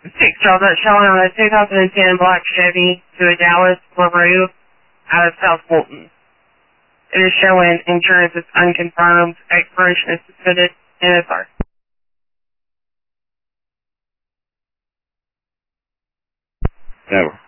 Picture that's showing on a 2010 black Chevy to a Dallas LaRue out of South Fulton. It is showing insurance is unconfirmed, expiration is suspended, NSR. Never.